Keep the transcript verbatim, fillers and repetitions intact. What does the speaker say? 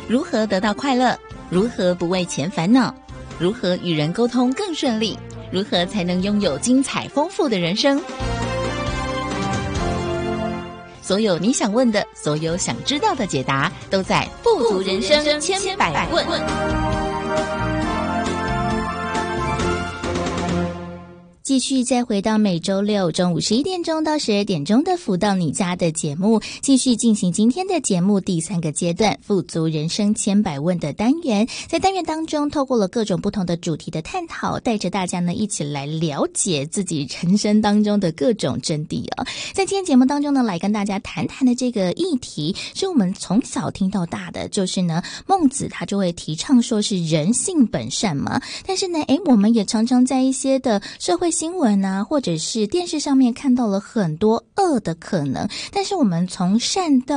如何得到快乐？如何不为钱烦恼？如何与人沟通更顺利？如何才能拥有精彩丰富的人生？所有你想问的，所有想知道的解答，都在富足人生千百问。 继续再回到每周六中午十一点钟到十二点钟的福到你家的节目，继续进行今天的节目第三个阶段富足人生千百问的单元。在单元当中，透过了各种不同的主题的探讨，带着大家呢一起来了解自己人生当中的各种真谛哦。在今天节目当中呢，来跟大家谈谈的这个议题，是我们从小听到大的，就是呢孟子他就会提倡说是人性本善嘛，但是呢，诶，我们也常常在一些的社会新闻啊，或者是电视上面看到了很多恶的可能，但是我们从善到